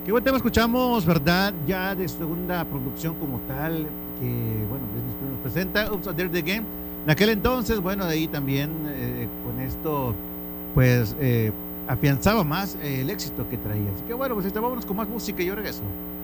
Qué buen tema escuchamos, ¿verdad? Ya de su segunda producción como tal, que bueno, nos presenta Oops, I Did It Again. En aquel entonces, bueno, de ahí también con esto, pues afianzaba más el éxito que traía. Así que bueno, pues vámonos con más música y yo regreso.